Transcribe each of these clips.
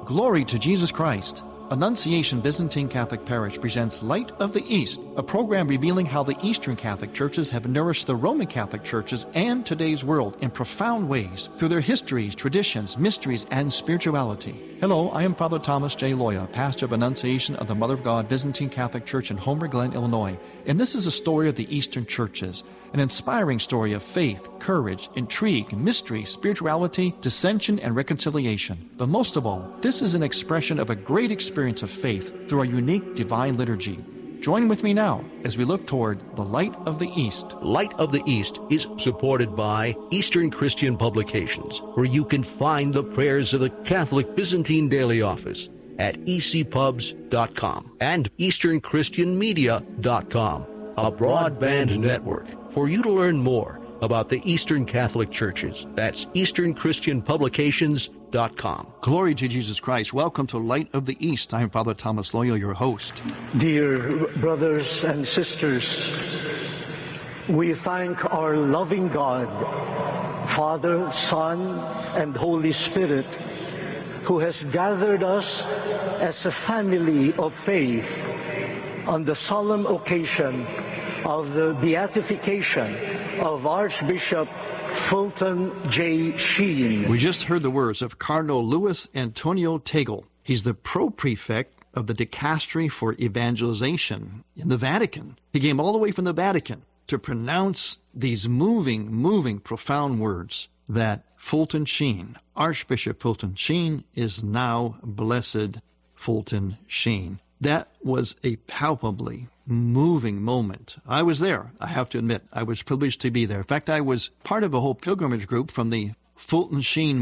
Glory to Jesus Christ. Annunciation Byzantine Catholic Parish presents Light of the East, a program revealing how the Eastern Catholic churches have nourished the Roman Catholic churches and today's world in profound ways through their histories, traditions, mysteries, and spirituality. Hello, I am Father Thomas J. Loya, pastor of Annunciation of the Mother of God Byzantine Catholic Church in Homer Glen, Illinois, and this is a story of the Eastern churches, an inspiring story of faith, courage, intrigue, mystery, spirituality, dissension, and reconciliation. But most of all, this is an expression of a great experience of faith through our unique divine liturgy. Join with me now as we look toward the Light of the East. Light of the East is supported by Eastern Christian Publications, where you can find the prayers of the Catholic Byzantine Daily Office at ecpubs.com and easternchristianmedia.com, a broadband network for you to learn more about the Eastern Catholic churches. That's easternchristianpublications.com. Glory to Jesus Christ. Welcome to Light of the East. I'm Father Thomas Loya, your host. Dear brothers and sisters, we thank our loving God, Father, Son, and Holy Spirit, who has gathered us as a family of faith on the solemn occasion of the beatification of Archbishop Fulton J. Sheen. We just heard the words of Cardinal Louis Antonio Tagle. He's the pro-prefect of the Dicastery for Evangelization in the Vatican. He came all the way from the Vatican to pronounce these moving, profound words that Fulton Sheen, Archbishop Fulton Sheen, is now Blessed Fulton Sheen. That was a palpably moving moment. I was there, I have to admit. I was privileged to be there. In fact, I was part of a whole pilgrimage group from the Fulton Sheen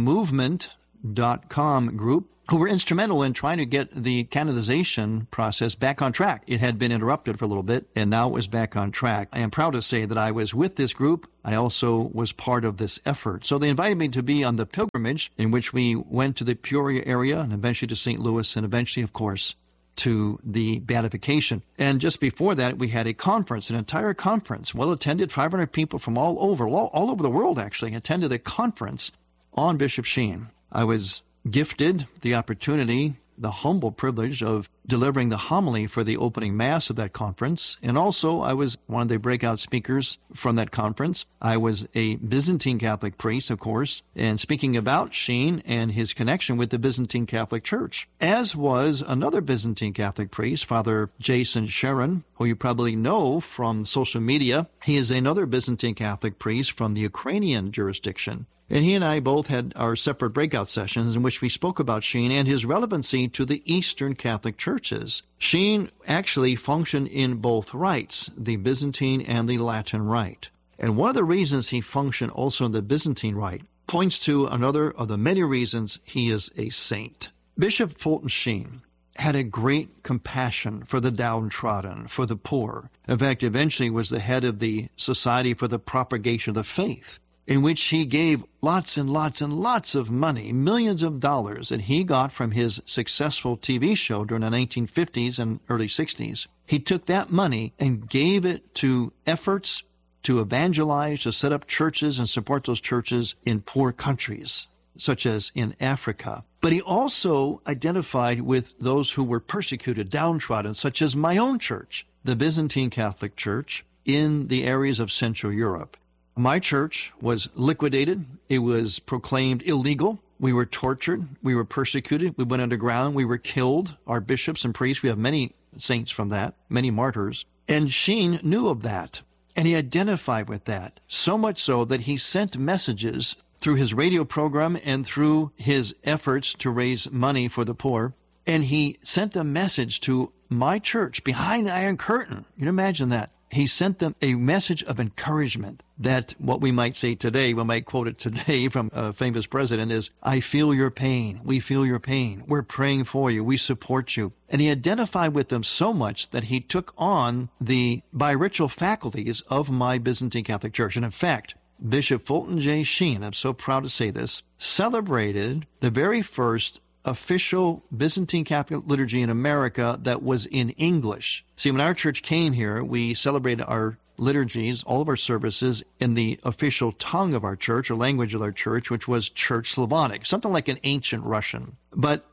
Movement.com group, who were instrumental in trying to get the canonization process back on track. It had been interrupted for a little bit, and now it was back on track. I am proud to say that I was with this group. I also was part of this effort. So they invited me to be on the pilgrimage, in which we went to the Peoria area, and eventually to St. Louis, and eventually, of course, to the beatification. And just before that, we had a conference, an entire conference, well attended. 500 people from all over the world actually attended a conference on Bishop Sheen. I was gifted the opportunity, the humble privilege of delivering the homily for the opening mass of that conference. And also, I was one of the breakout speakers from that conference. I was a Byzantine Catholic priest, of course, and speaking about Sheen and his connection with the Byzantine Catholic Church, as was another Byzantine Catholic priest, Father Jason Sharon, who you probably know from social media. He is another Byzantine Catholic priest from the Ukrainian jurisdiction. And he and I both had our separate breakout sessions in which we spoke about Sheen and his relevancy to the Eastern Catholic churches. Sheen actually functioned in both rites, the Byzantine and the Latin rite. And one of the reasons he functioned also in the Byzantine rite points to another of the many reasons he is a saint. Bishop Fulton Sheen had a great compassion for the downtrodden, for the poor. In fact, eventually was the head of the Society for the Propagation of the Faith, in which he gave lots and lots of money, millions of dollars that he got from his successful TV show during the 1950s and early 60s. He took that money and gave it to efforts to evangelize, to set up churches and support those churches in poor countries, such as in Africa. But he also identified with those who were persecuted, downtrodden, such as my own church, the Byzantine Catholic Church, in the areas of Central Europe. My church was liquidated. It was proclaimed illegal. We were tortured. We were persecuted. We went underground. We were killed. Our bishops and priests, we have many saints from that, many martyrs. And Sheen knew of that, and he identified with that, so much so that he sent messages through his radio program and through his efforts to raise money for the poor. And he sent a message to my church behind the Iron Curtain. You can imagine that. He sent them a message of encouragement that what we might say today, we might quote it today from a famous president, is, I feel your pain. We feel your pain. We're praying for you. We support you. And he identified with them so much that he took on the bi-ritual faculties of my Byzantine Catholic Church. And in fact, Bishop Fulton J. Sheen, I'm so proud to say this, celebrated the very first official Byzantine Catholic liturgy in America that was in English. See, when our church came here, we celebrated our liturgies, all of our services, in the official tongue of our church, or language of our church, which was Church Slavonic, something like an ancient Russian. But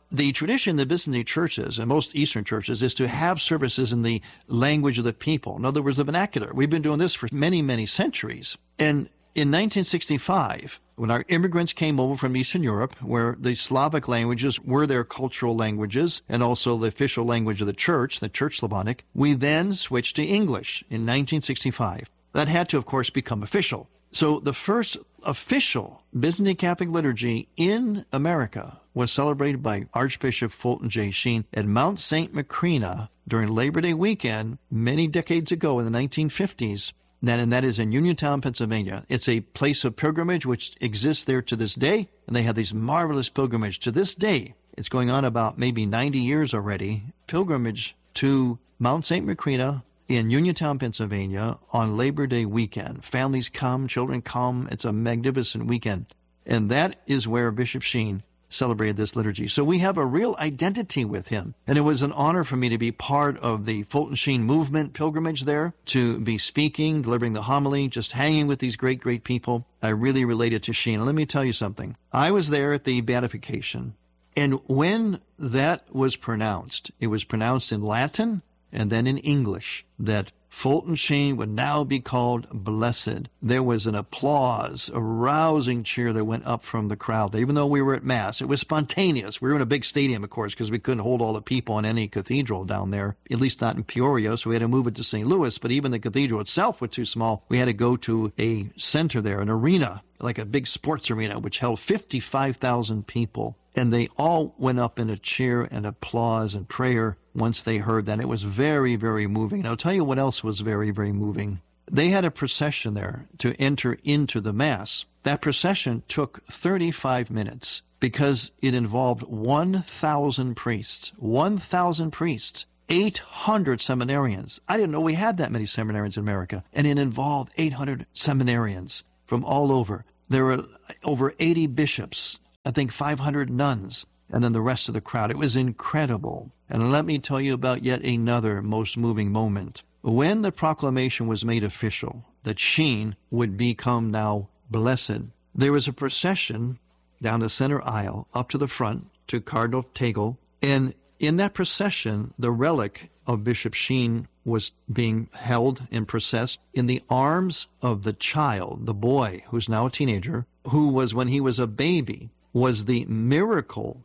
the tradition in the Byzantine churches and most Eastern churches is to have services in the language of the people. In other words, the vernacular. We've been doing this for many, many centuries. And in 1965, when our immigrants came over from Eastern Europe, where the Slavic languages were their cultural languages and also the official language of the Church Slavonic, we then switched to English in 1965. That had to, of course, become official. So the first official Byzantine Catholic liturgy in America was celebrated by Archbishop Fulton J. Sheen at Mount St. Macrina during Labor Day weekend many decades ago in the 1950s. And that is in Uniontown, Pennsylvania. It's a place of pilgrimage which exists there to this day, and they have these marvelous pilgrimage to this day. It's going on about maybe 90 years already. Pilgrimage to Mount St. Macrina in Uniontown, Pennsylvania on Labor Day weekend. Families come, children come. It's a magnificent weekend. And that is where Bishop Sheen celebrated this liturgy. So we have a real identity with him. And it was an honor for me to be part of the Fulton Sheen movement pilgrimage there, to be speaking, delivering the homily, just hanging with these great, great people. I really related to Sheen. Let me tell you something. I was there at the beatification, and when that was pronounced, it was pronounced in Latin and then in English, that Fulton Sheen would now be called blessed. There was an applause, a rousing cheer that went up from the crowd. Even though we were at Mass, it was spontaneous. We were in a big stadium, of course, because we couldn't hold all the people in any cathedral down there, at least not in Peoria, so we had to move it to St. Louis. But even the cathedral itself was too small. We had to go to a center there, an arena, like a big sports arena, which held 55,000 people. And they all went up in a cheer and applause and prayer once they heard that. It was very, very moving. And I'll tell you what else was very, very moving. They had a procession there to enter into the Mass. That procession took 35 minutes because it involved 1,000 priests. 1,000 priests. 800 seminarians. I didn't know we had that many seminarians in America. And it involved 800 seminarians from all over. There were over 80 bishops, I think 500 nuns, and then the rest of the crowd. It was incredible. And let me tell you about yet another most moving moment. When the proclamation was made official that Sheen would become now blessed, there was a procession down the center aisle up to the front to Cardinal Tagle, and in that procession, the relic of Bishop Sheen was being held and processed in the arms of the child, the boy, who's now a teenager, who was, when he was a baby, was the miracle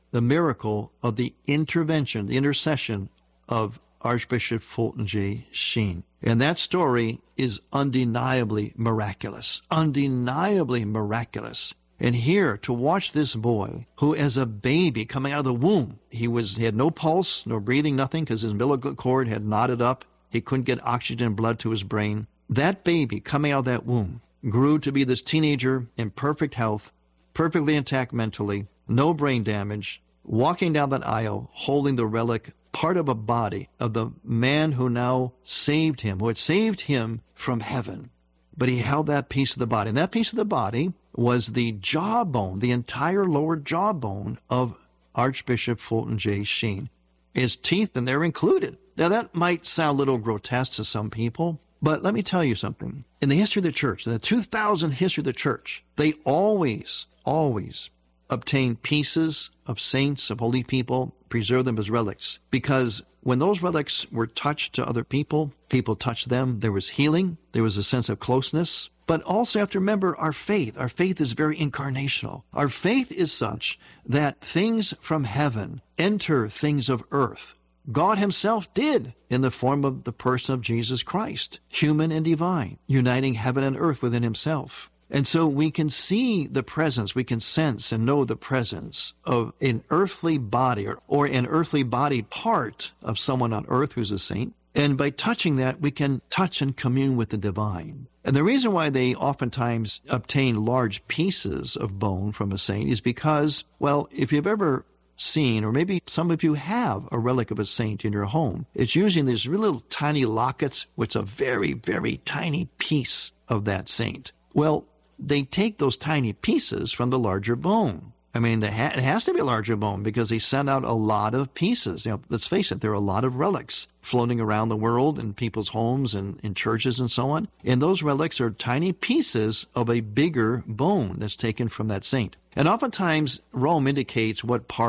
of the intervention, the intercession of Archbishop Fulton J. Sheen. And that story is undeniably miraculous, undeniably miraculous. And here, to watch this boy, who as a baby coming out of the womb, he had no pulse, no breathing, nothing, because his umbilical cord had knotted up. He couldn't get oxygen and blood to his brain. That baby coming out of that womb grew to be this teenager in perfect health, perfectly intact mentally, no brain damage, walking down that aisle, holding the relic, part of a body of the man who now saved him, who had saved him from heaven. But he held that piece of the body. And that piece of the body was the jawbone, the entire lower jawbone of Archbishop Fulton J. Sheen. His teeth, and they're included. Now, that might sound a little grotesque to some people, but let me tell you something. In the history of the church, in the 2,000 history of the church, they always obtain pieces of saints, of holy people, preserve them as relics. Because when those relics were touched to other people, people touched them, there was healing, there was a sense of closeness. But also you have to remember our faith. Our faith is very incarnational. Our faith is such that things from heaven enter things of earth. God himself did in the form of the person of Jesus Christ, human and divine, uniting heaven and earth within himself. And so we can see the presence, we can sense and know the presence of an earthly body or an earthly body part of someone on earth who's a saint. And by touching that, we can touch and commune with the divine. And the reason why they oftentimes obtain large pieces of bone from a saint is because, well, if you've ever seen, or maybe some of you have, a relic of a saint in your home, it's usually these really little tiny lockets, which is a very, very tiny piece of that saint. Well, they take those tiny pieces from the larger bone. I mean, it has to be a larger bone because they send out a lot of pieces. You know, let's face it, there are a lot of relics floating around the world in people's homes and in churches and so on. And those relics are tiny pieces of a bigger bone that's taken from that saint. And oftentimes, Rome indicates what part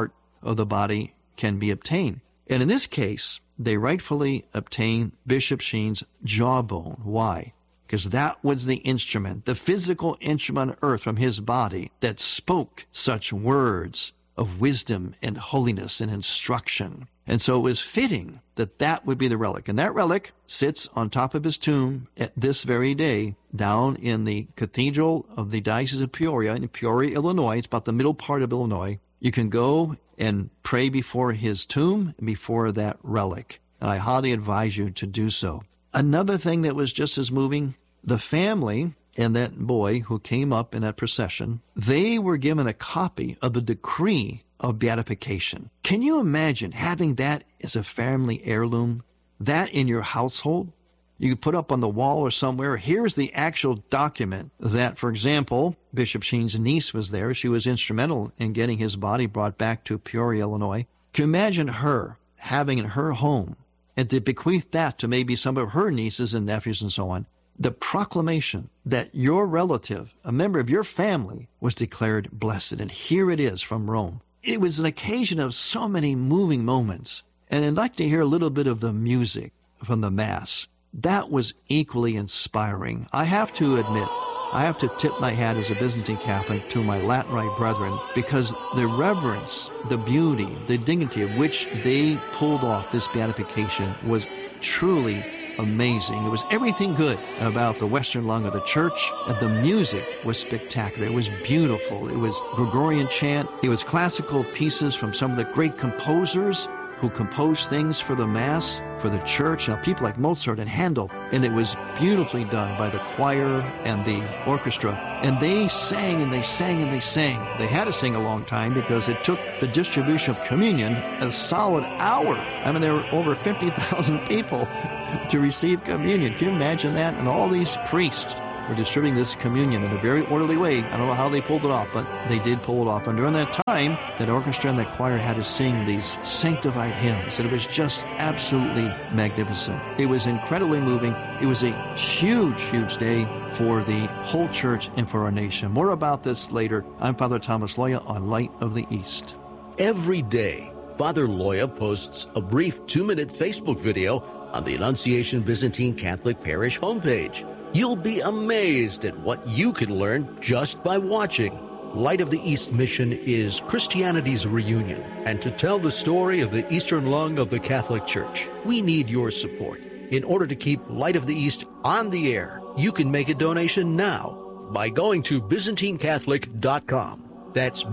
of the body can be obtained. And in this case, they rightfully obtained Bishop Sheen's jawbone. Why? Because that was the instrument, the physical instrument on earth from his body that spoke such words of wisdom and holiness and instruction. And so it was fitting that that would be the relic. And that relic sits on top of his tomb at this very day down in the Cathedral of the Diocese of Peoria in Peoria, Illinois. It's about the middle part of Illinois. You can go and pray before his tomb and before that relic. And I highly advise you to do so. Another thing that was just as moving, the family and that boy who came up in that procession, they were given a copy of the decree of beatification. Can you imagine having that as a family heirloom? That in your household? You could put up on the wall or somewhere. Here's the actual document that, for example, Bishop Sheen's niece was there. She was instrumental in getting his body brought back to Peoria, Illinois. Can you imagine her having in her home and to bequeath that to maybe some of her nieces and nephews and so on, the proclamation that your relative, a member of your family, was declared blessed. And here it is from Rome. It was an occasion of so many moving moments. And I'd like to hear a little bit of the music from the Mass. That was equally inspiring. I have to admit, I have to tip my hat as a Byzantine Catholic to my Latin Rite brethren, because the reverence, the beauty, the dignity of which they pulled off this beatification was truly amazing. It was everything good about the Western lung of the Church, and the music was spectacular. It was beautiful. It was Gregorian chant. It was classical pieces from some of the great composers who composed things for the Mass, for the Church, people like Mozart and Handel. And it was beautifully done by the choir and the orchestra. And they sang and they sang and they sang. They had to sing a long time because it took the distribution of communion a solid hour. I mean, there were over 50,000 people to receive communion. Can you imagine that? And all these priests were distributing this communion in a very orderly way. I don't know how they pulled it off, but they did pull it off. And during that time, that orchestra and that choir had to sing these sanctified hymns, and it was just absolutely magnificent. It was incredibly moving. It was a huge, huge day for the whole Church and for our nation. More about this later. I'm Father Thomas Loya on Light of the East. Every day, Father Loya posts a brief 2-minute Facebook video on the Annunciation Byzantine Catholic Parish homepage. You'll be amazed at what you can learn just by watching. Light of the East mission is Christianity's reunion, and to tell the story of the Eastern lung of the Catholic Church, we need your support. In order to keep Light of the East on the air, you can make a donation now by going to ByzantineCatholic.com. That's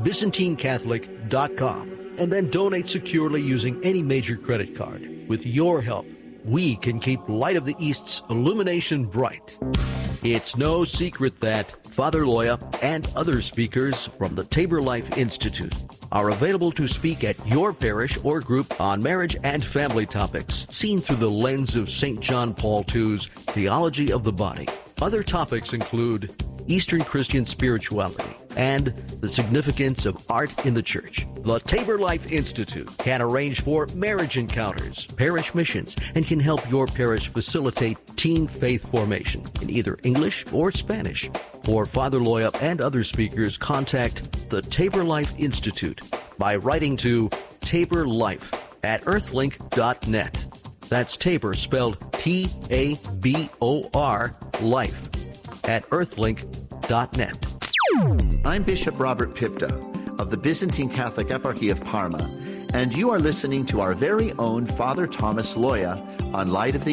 ByzantineCatholic.com. And then donate securely using any major credit card. With your help, we can keep Light of the East's illumination bright. It's no secret that Father Loya and other speakers from the Tabor Life Institute are available to speak at your parish or group on marriage and family topics, seen through the lens of St. John Paul II's Theology of the Body. Other topics include Eastern Christian spirituality and the significance of art in the Church. The Tabor Life Institute can arrange for marriage encounters, parish missions, and can help your parish facilitate teen faith formation in either English or Spanish. For Father Loya and other speakers, contact the Tabor Life Institute by writing to taborlife@earthlink.net. That's Tabor spelled Tabor life at earthlink.net. I'm Bishop Robert Pipta of the Byzantine Catholic Eparchy of Parma, and you are listening to our very own Father Thomas Loya on Light of the